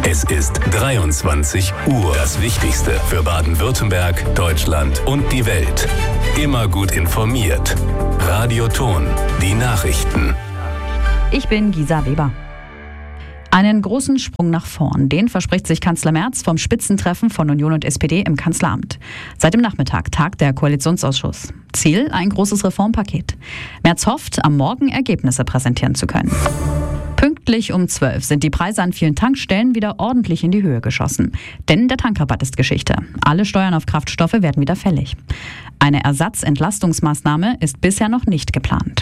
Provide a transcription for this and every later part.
Es ist 23 Uhr. Das Wichtigste für Baden-Württemberg, Deutschland und die Welt. Immer gut informiert. Radio Ton, die Nachrichten. Ich bin Gisa Weber. Einen großen Sprung nach vorn, den verspricht sich Kanzler Merz vom Spitzentreffen von Union und SPD im Kanzleramt. Seit dem Nachmittag tagt der Koalitionsausschuss. Ziel: ein großes Reformpaket. Merz hofft, am Morgen Ergebnisse präsentieren zu können. Pünktlich um 12 sind die Preise an vielen Tankstellen wieder ordentlich in die Höhe geschossen. Denn der Tankrabatt ist Geschichte. Alle Steuern auf Kraftstoffe werden wieder fällig. Eine Ersatzentlastungsmaßnahme ist bisher noch nicht geplant.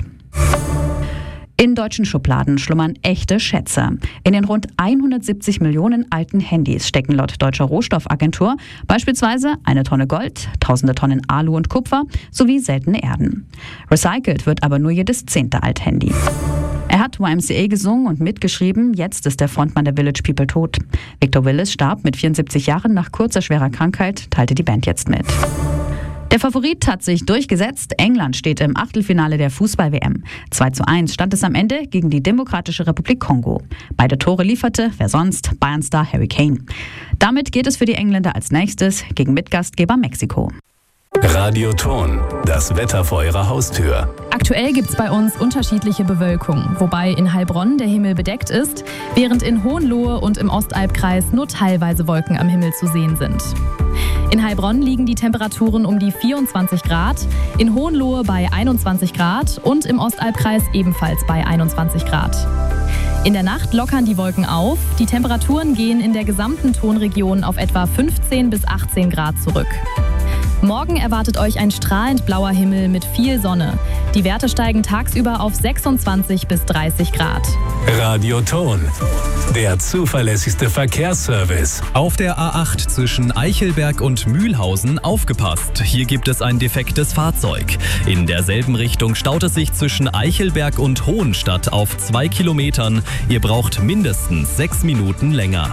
In deutschen Schubladen schlummern echte Schätze. In den rund 170 Millionen alten Handys stecken laut Deutscher Rohstoffagentur beispielsweise eine Tonne Gold, tausende Tonnen Alu und Kupfer sowie seltene Erden. Recycelt wird aber nur jedes 10. Althandy. Er hat YMCA gesungen und mitgeschrieben, jetzt ist der Frontmann der Village People tot. Victor Willis starb mit 74 Jahren nach kurzer schwerer Krankheit, teilte die Band jetzt mit. Der Favorit hat sich durchgesetzt. England steht im Achtelfinale der Fußball-WM. 2:1 stand es am Ende gegen die Demokratische Republik Kongo. Beide Tore lieferte, wer sonst, Bayern-Star Harry Kane. Damit geht es für die Engländer als nächstes gegen Mitgastgeber Mexiko. Radio Ton, das Wetter vor Ihrer Haustür. Aktuell gibt es bei uns unterschiedliche Bewölkung, wobei in Heilbronn der Himmel bedeckt ist, während in Hohenlohe und im Ostalbkreis nur teilweise Wolken am Himmel zu sehen sind. In Heilbronn liegen die Temperaturen um die 24 Grad, in Hohenlohe bei 21 Grad und im Ostalbkreis ebenfalls bei 21 Grad. In der Nacht lockern die Wolken auf, die Temperaturen gehen in der gesamten Tonregion auf etwa 15 bis 18 Grad zurück. Morgen erwartet euch ein strahlend blauer Himmel mit viel Sonne. Die Werte steigen tagsüber auf 26 bis 30 Grad. Radio Ton, der zuverlässigste Verkehrsservice. Auf der A8 zwischen Eichelberg und Mühlhausen aufgepasst. Hier gibt es ein defektes Fahrzeug. In derselben Richtung staut es sich zwischen Eichelberg und Hohenstadt auf 2 Kilometern. Ihr braucht mindestens 6 Minuten länger.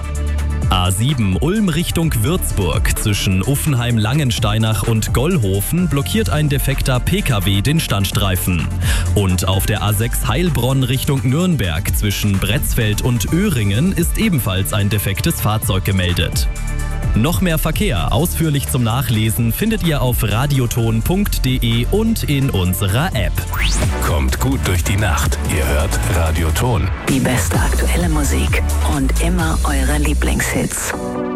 A7 Ulm Richtung Würzburg. Zwischen Uffenheim-Langensteinach und Gollhofen blockiert ein defekter PKW den Standstreifen. Und auf der A6 Heilbronn Richtung Nürnberg zwischen Bretzfeld und Öhringen ist ebenfalls ein defektes Fahrzeug gemeldet. Noch mehr Verkehr ausführlich zum Nachlesen findet ihr auf radioton.de und in unserer App. Kommt gut durch die Nacht. Ihr hört Radio Ton. Die beste aktuelle Musik und immer eure Lieblingshits.